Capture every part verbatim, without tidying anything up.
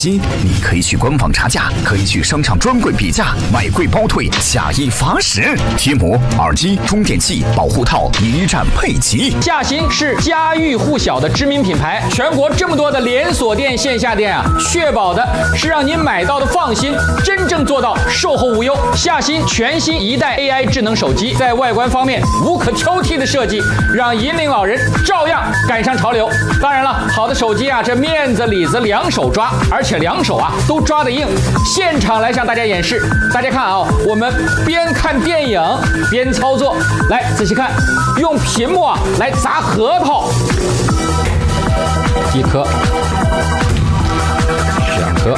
机，你可以去官网查价，可以去商场专柜比价，买贵包退，假一罚十。贴膜、耳机、充电器、保护套一站配齐。 夏新是家喻户晓的知名品牌，全国这么多的连锁店、线下店啊，确保的是让您买到的放心，真正做到售后无忧。夏新全新一代 A I 智能手机，在外观方面无可挑剔的设计，让银龄老人照样赶上潮流。当然了，好的手机啊，这面子里子两手抓，而且两手啊都抓得硬。现场来向大家演示，大家看啊，我们边看电影边操作，来仔细看，用屏幕啊来砸核桃，一颗，两颗，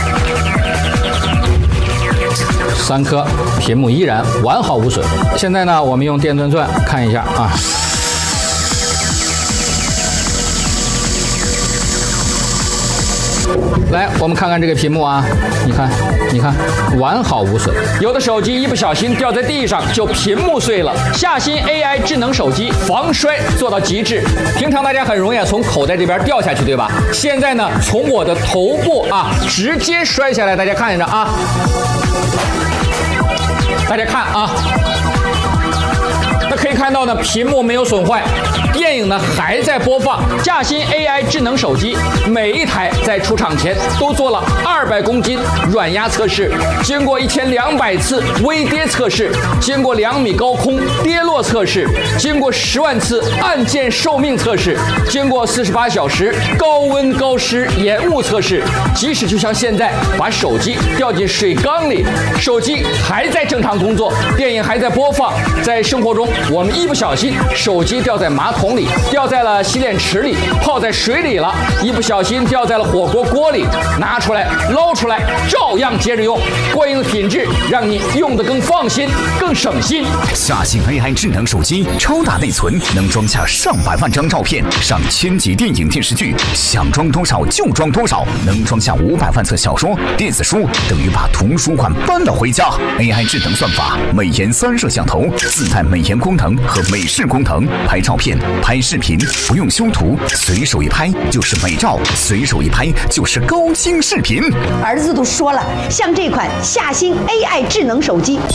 三颗，屏幕依然完好无损。现在呢，我们用电钻钻看一下啊。来，我们看看这个屏幕啊，你看，你看，完好无损。有的手机一不小心掉在地上，就屏幕碎了。夏新 A I 智能手机防摔做到极致。平常大家很容易从口袋这边掉下去，对吧？现在呢，从我的头部啊直接摔下来，大家看着啊，大家看啊。那可以看到呢，屏幕没有损坏，电影呢还在播放。夏新 A I 智能手机每一台在出厂前都做了二百公斤软压测试，经过一千两百次微跌测试，经过两米高空跌落测试，经过十万次按键寿命测试，经过四十八小时高温高湿延误测试。即使就像现在把手机掉进水缸里，手机还在正常工作，电影还在播放。在生活中，我们一不小心手机掉在马桶里，掉在了洗脸池里，泡在水里了，一不小心掉在了火锅锅里，拿出来捞出来照样接着用，过硬的品质让你用得更放心更省心。 夏新 A I 智能手机超大内存，能装下上百万张照片，上千集电影电视剧，想装多少就装多少，能装下五百万册小说电子书，等于把图书馆搬了回家。 A I 智能算法，美颜三摄像头，自带美颜功能和美视功能，拍照片拍视频不用修图，随手一拍就是美照，随手一拍就是高清视频。 儿子都说了，像这款夏新 A I 智能手机，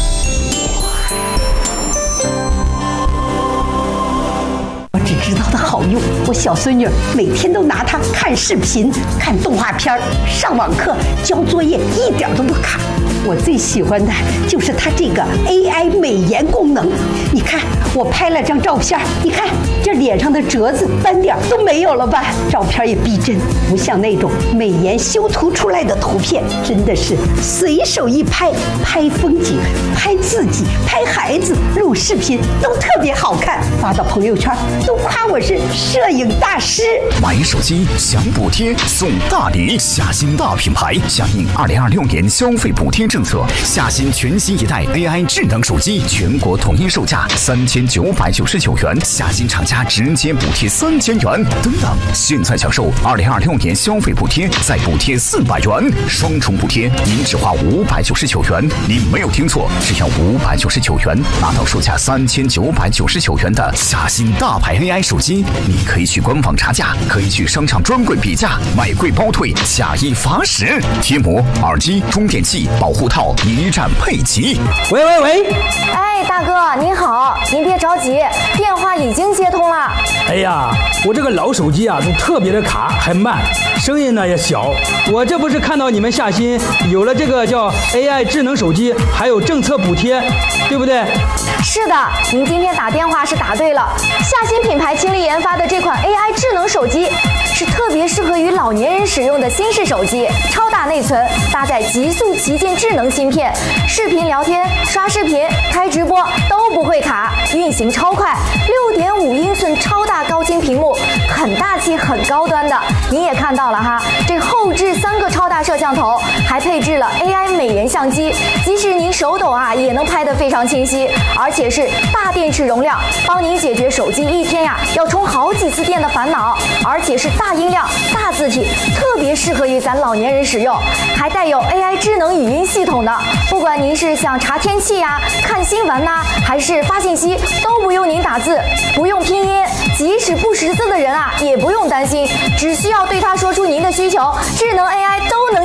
我只知道它好用。我小孙女每天都拿它看视频、看动画片、上网课、交作业，一点都不卡。我最喜欢的就是它这个 A I 美颜功能。你看，我拍了张照片，你看这脸上的褶子、斑点都没有了吧？照片也逼真，不像那种美颜修图出来的图片，真的是随手一拍，拍风景、拍自己、拍孩子、录视频都特别好看，发到朋友圈都夸我是摄影大师。 买手机享补贴送大礼，夏新大品牌响应二零二六年消费补贴政策，夏新全新一代 A I 智能手机全国统一售价三千九百九十九元，夏新厂家直接补贴三千元。等等，现在享受二零二六年消费补贴，再补贴四百元，双重补贴，您只花五百九十九元。您没有听错，只要五百九十九元，拿到售价三千九百九十九元的夏新大牌 A I 手机。你可以去官网查价，可以去商场专柜比价，买贵包退，假一罚十。贴膜、耳机、充电器、保护套一站配齐。 喂喂喂！ 哎，大哥您好，您别着急，电话已经接通了。 哎呀，我这个老手机啊，都特别的卡，还慢，声音呢也小。我这不是看到你们夏新有了这个叫 A I 智能手机，还有政策补贴，对不对？ 是的，您今天打电话是答对了。夏新品牌倾力研发的这款 A I 智能手机，是特别适合于老年人使用的新式手机，超大内存，搭载极速旗舰智能芯片，视频聊天、刷视频、开直播都不会卡，运行超快。六点五英寸超大高清屏幕，很大气、很高端的。您也看到了哈，这后置三个超大摄像头，还配置了 A I 美颜相机，即使您手抖啊，也能拍得非常清晰，而且是大电池容量，帮您解决手机一天呀要充好几次电的烦恼，而且是大音量、大字体，特别适合于咱老年人使用，还带有 A I 智能语音系统的，不管您是想查天气呀、看新闻呐、啊，还是发信息，都不用您打字，不用拼音，即使不识字的人啊，也不用担心，只需要对它说出您的需求，智能 A I 都能